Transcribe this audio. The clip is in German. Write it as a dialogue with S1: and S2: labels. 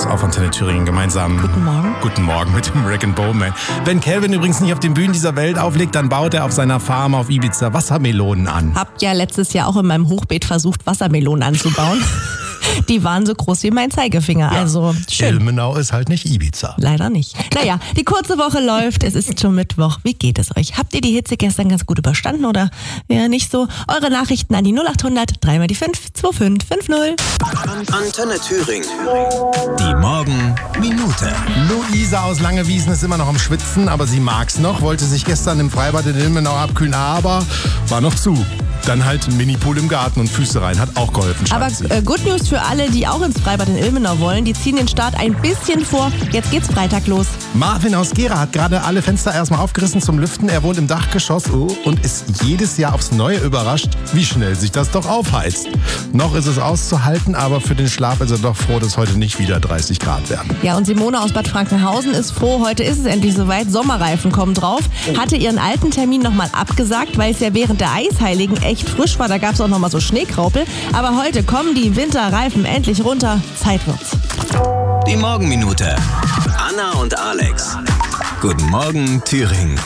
S1: auf Antenne Thüringen gemeinsam.
S2: Guten Morgen.
S1: Guten Morgen mit dem Rick and Bowman. Wenn Calvin übrigens nicht auf den Bühnen dieser Welt auflegt, dann baut er auf seiner Farm auf Ibiza Wassermelonen an.
S2: Hab ja letztes Jahr auch in meinem Hochbeet versucht, Wassermelonen anzubauen. Die waren so groß wie mein Zeigefinger,
S1: Ja.
S2: also schön.
S1: Ilmenau ist halt nicht Ibiza.
S2: Leider nicht. Naja, die kurze Woche läuft, es ist schon Mittwoch. Wie geht es euch? Habt ihr die Hitze gestern ganz gut überstanden oder eher nicht so? Eure Nachrichten an die 0800 3 mal die 5 2550.
S3: Antenne Thüringen.
S4: Die Morgenminute.
S1: Luisa aus Langewiesen ist immer noch am Schwitzen, aber sie mag's noch, wollte sich gestern im Freibad in Ilmenau abkühlen, aber war noch zu. Dann halt ein Minipool im Garten und Füße rein, hat auch geholfen,
S2: Aber
S1: schreibt sie.
S2: Good News für alle, die auch ins Freibad in Ilmenau wollen. Die ziehen den Start ein bisschen vor. Jetzt geht's Freitag los.
S1: Marvin aus Gera hat gerade alle Fenster erstmal aufgerissen zum Lüften. Er wohnt im Dachgeschoss und ist jedes Jahr aufs Neue überrascht, wie schnell sich das doch aufheizt. Noch ist es auszuhalten, aber für den Schlaf ist er doch froh, dass heute nicht wieder 30 Grad werden.
S2: Ja, und Simone aus Bad Frankenhausen ist froh, heute ist es endlich soweit. Sommerreifen kommen drauf. Hatte ihren alten Termin nochmal abgesagt, weil es ja während der Eisheiligen echt frisch war. Da gab es auch nochmal so Schneekraupel. Aber heute kommen die Winterreifen endlich runter. Zeit wird's.
S4: Die Morgenminute.
S3: Anna und Alex.
S4: Guten Morgen, Thüringen.